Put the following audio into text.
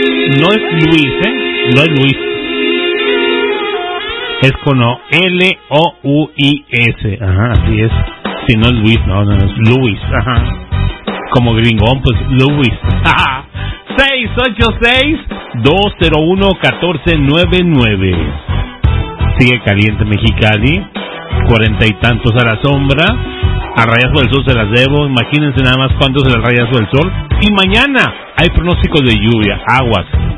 No es Luis, no es Luis. Es con L-O-U-I-S. Ajá, así es. Si no es Luis, no es Luis. Ajá. Como gringón, pues Luis. 686-201-1499. Sigue caliente Mexicali. 40 y tantos a la sombra. A rayazo del sol se las debo. Imagínense nada más cuántos el rayazo del sol. Y mañana hay pronósticos de lluvia. Aguas.